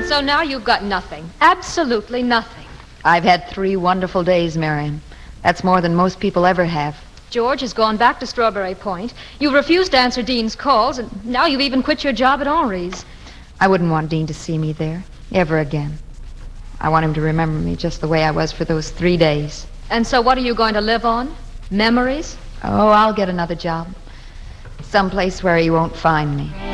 And so now you've got nothing. Absolutely nothing. I've had 3 wonderful days, Marion. That's more than most people ever have. George has gone back to Strawberry Point. You've refused to answer Dean's calls, and now you've even quit your job at Henri's. I wouldn't want Dean to see me there, ever again. I want him to remember me just the way I was for those 3 days. And so what are you going to live on? Memories? Oh, I'll get another job. Someplace where he won't find me.